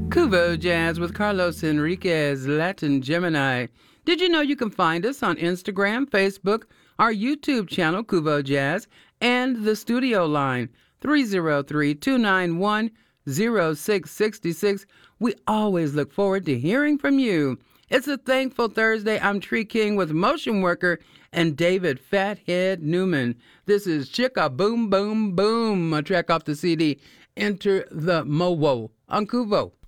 Cuvo Jazz with Carlos Enriquez, Latin Gemini. Did you know you can find us on Instagram, Facebook, our YouTube channel, Cuvo Jazz, and the studio line, 303-291-0666. We always look forward to hearing from you. It's a Thankful Thursday. I'm Tree King with Motion Worker and David Fathead Newman. This is Chicka Boom Boom Boom, a track off the CD, Enter the Mowo on Cuvo.